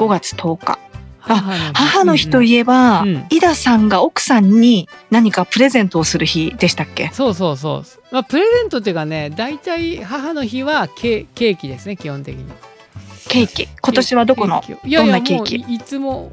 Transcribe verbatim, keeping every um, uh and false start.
ごがつとおか。あ、 母の日母の日といえば、 うんうん井田さんが奥さんに何かプレゼントをする日でしたっけ？ そうそうそう。まあ、プレゼントっていうかね、大体母の日はケケーキですね、基本的に。 ケーキ。今年はどこのケーキをいやいや、 どんなケーキ？ もういいつも